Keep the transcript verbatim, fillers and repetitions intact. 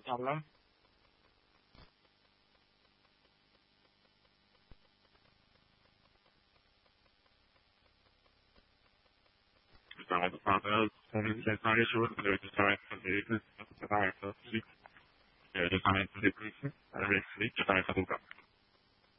problem. Estava ocupada com várias outras, eu estava a fazer isso, eu estava a fazer isso, eu estava a fazer isso, eu estava a fazer